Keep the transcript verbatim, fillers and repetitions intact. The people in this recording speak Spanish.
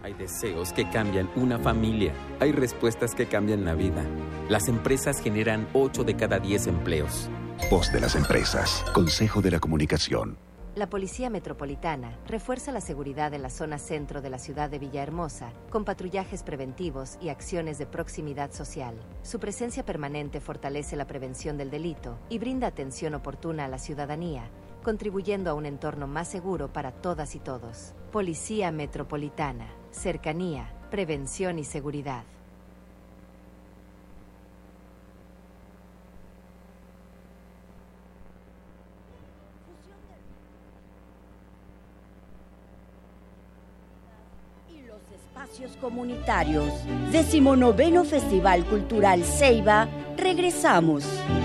Hay deseos que cambian una familia. Hay respuestas que cambian la vida. Las empresas generan ocho de cada diez empleos. Voz de las empresas. Consejo de la Comunicación. La Policía Metropolitana refuerza la seguridad en la zona centro de la ciudad de Villahermosa con patrullajes preventivos y acciones de proximidad social. Su presencia permanente fortalece la prevención del delito y brinda atención oportuna a la ciudadanía, contribuyendo a un entorno más seguro para todas y todos. Policía Metropolitana. Cercanía, prevención y seguridad. Y los espacios comunitarios. Decimonoveno Festival Cultural Ceiba. Regresamos.